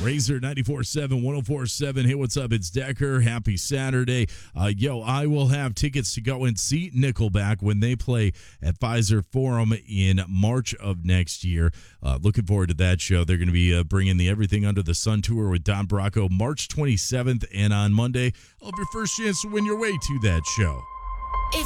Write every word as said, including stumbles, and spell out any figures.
Razor ninety-four seven, one oh four seven. Hey, what's up? It's Decker. Happy Saturday. Uh, yo, I will have tickets to go and see Nickelback when they play at Pfizer Forum in March of next year. Uh, looking forward to that show. They're going to be uh, bringing the Everything Under the Sun tour with Don Bracco March twenty-seventh. And on Monday, I'll have your first chance to win your way to that show.